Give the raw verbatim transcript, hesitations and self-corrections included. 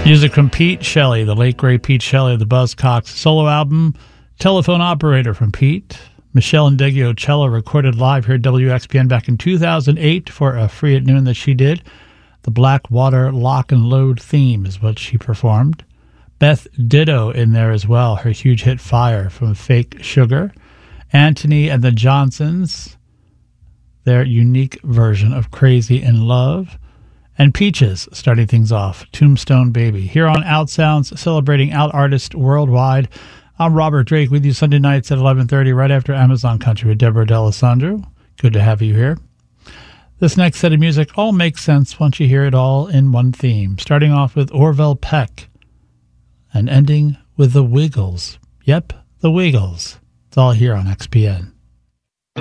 Music from Pete Shelley, the late great Pete Shelley of the Buzzcocks solo album, Telephone Operator from Pete. Michelle Indeggio cello recorded live here at W X P N back in two thousand eight for a Free at Noon that she did. The Blackwater Lock and Load theme is what she performed. Beth Ditto in there as well, her huge hit Fire from Fake Sugar. Anthony and the Johnsons, their unique version of Crazy in Love. And Peaches starting things off, Tombstone Baby. Here on Out Sounds, celebrating out artists worldwide. I'm Robert Drake with you Sunday nights at eleven thirty, right after Amazon Country with Deborah D'Alessandro. Good to have you here. This next set of music all makes sense once you hear it all in one theme, starting off with Orville Peck and ending with the Wiggles. Yep, the Wiggles. It's all here on X P N.